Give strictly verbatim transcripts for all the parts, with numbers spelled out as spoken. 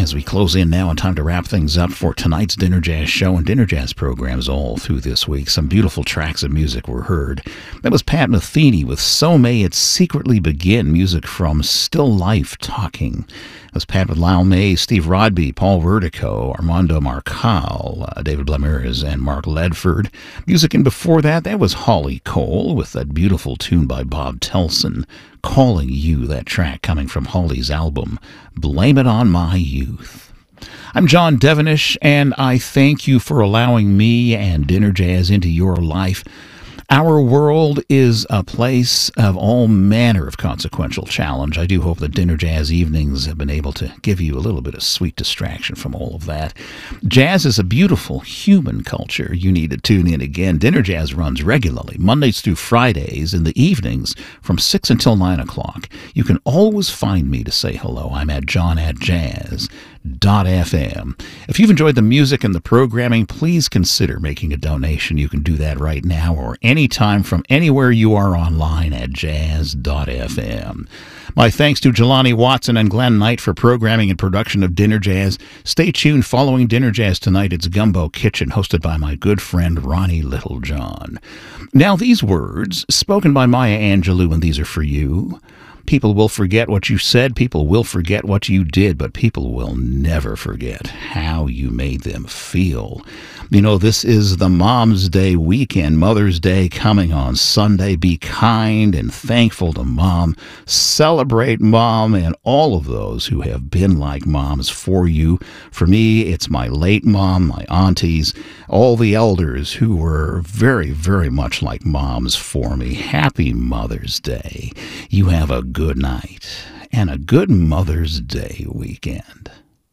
as we close in now and time to wrap things up for tonight's Dinner Jazz show and Dinner Jazz programs all through this week. Some beautiful tracks of music were heard. That was Pat Metheny with So May It Secretly Begin, music from Still Life Talking. That was Pat with Lyle May, Steve Rodby, Paul Vertico, Armando Marcal, uh, David Blamires, and Mark Ledford. Music in before that, that was Holly Cole with that beautiful tune by Bob Telson, Calling You, that track coming from Holly's album, Blame It On My Youth. I'm John Devenish, and I thank you for allowing me and Dinner Jazz into your life. Our world is a place of all manner of consequential challenge. I do hope that Dinner Jazz evenings have been able to give you a little bit of sweet distraction from all of that. Jazz is a beautiful human culture. You need to tune in again. Dinner Jazz runs regularly, Mondays through Fridays, in the evenings from six until nine o'clock. You can always find me to say hello. I'm at john at jazz dot f m. If you've enjoyed the music and the programming, please consider making a donation. You can do that right now or anytime from anywhere you are online at jazz dot f m. My thanks to Jelani Watson and Glenn Knight for programming and production of Dinner Jazz. Stay tuned following Dinner Jazz tonight. It's Gumbo Kitchen, hosted by my good friend Ronnie Littlejohn. Now, these words, spoken by Maya Angelou, and these are for you. People will forget what you said, people will forget what you did, but people will never forget how you made them feel. You know, this is the Mom's Day weekend, Mother's Day coming on Sunday. Be kind and thankful to Mom. Celebrate Mom and all of those who have been like moms for you. For me, it's my late mom, my aunties, all the elders who were very, very much like moms for me. Happy Mother's Day. You have a good night and a good Mother's Day weekend.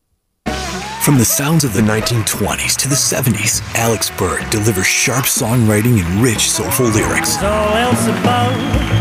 From the sounds of the nineteen twenties to the seventies, Alex Bird delivers sharp songwriting and rich, soulful lyrics. All else above,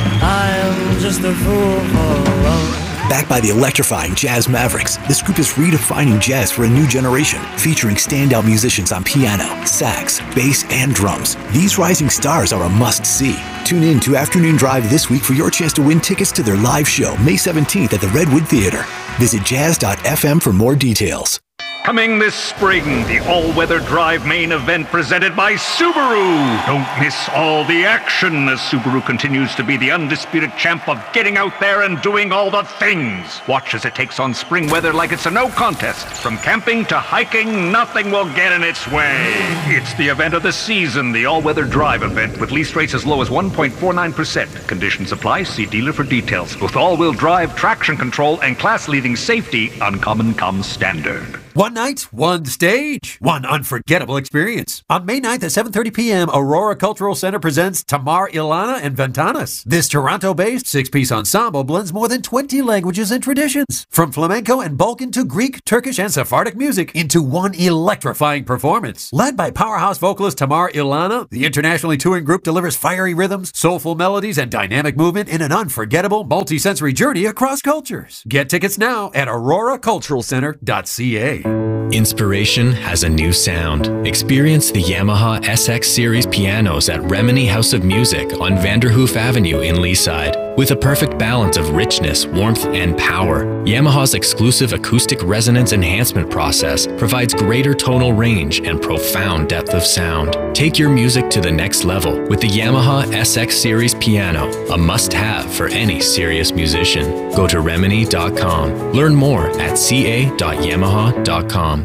I am just a fool for love. Backed by the electrifying Jazz Mavericks, this group is redefining jazz for a new generation, featuring standout musicians on piano, sax, bass, and drums. These rising stars are a must-see. Tune in to Afternoon Drive this week for your chance to win tickets to their live show, May seventeenth at the Redwood Theater. Visit jazz dot f m for more details. Coming this spring, the all-weather drive main event presented by Subaru. Don't miss all the action as Subaru continues to be the undisputed champ of getting out there and doing all the things. Watch as it takes on spring weather like it's a no contest. From camping to hiking, nothing will get in its way. It's the event of the season, the all-weather drive event with lease rates as low as one point four nine percent. Conditions apply. See dealer for details. With all-wheel drive, traction control, and class-leading safety, Uncommon comes standard. One night, one stage, one unforgettable experience. On May ninth at seven thirty p.m., Aurora Cultural Center presents Tamar Ilana and Ventanas. This Toronto-based six-piece ensemble blends more than twenty languages and traditions, from flamenco and Balkan to Greek, Turkish, and Sephardic music, into one electrifying performance. Led by powerhouse vocalist Tamar Ilana, the internationally touring group delivers fiery rhythms, soulful melodies, and dynamic movement in an unforgettable, multi-sensory journey across cultures. Get tickets now at aurora cultural center dot c a. Inspiration has a new sound. Experience the Yamaha S X Series pianos at Remini House of Music on Vanderhoof Avenue in Leaside. With a perfect balance of richness, warmth, and power, Yamaha's exclusive acoustic resonance enhancement process provides greater tonal range and profound depth of sound. Take your music to the next level with the Yamaha S X Series piano, a must-have for any serious musician. Go to remini dot com. Learn more at c a dot yamaha dot com.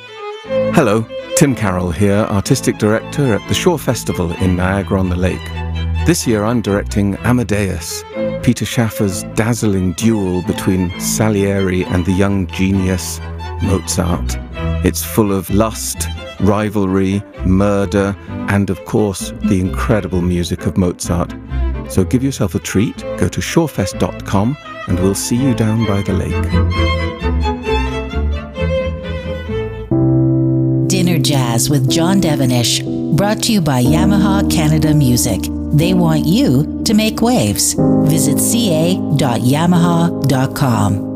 Hello, Tim Carroll here, Artistic Director at the Shore Festival in Niagara-on-the-Lake. This year I'm directing Amadeus, Peter Schaffer's dazzling duel between Salieri and the young genius Mozart. It's full of lust, rivalry, murder, and of course the incredible music of Mozart. So give yourself a treat, go to shorefest dot com and we'll see you down by the lake. Dinner Jazz with John Devenish, brought to you by Yamaha Canada Music. They want you to make waves. Visit c a dot yamaha dot com.